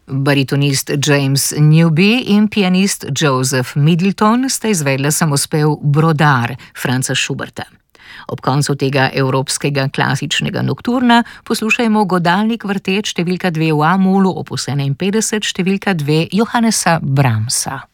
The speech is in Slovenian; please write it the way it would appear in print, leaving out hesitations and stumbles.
Baritonist James Newby in pianist Joseph Middleton sta izvedla samospev Brodar Franza Schuberta. Ob koncu tega evropskega klasičnega nokturna poslušajmo godalni kvartet številka 2 v A-molu opus 51, številka 2 Johannesa Brahmsa.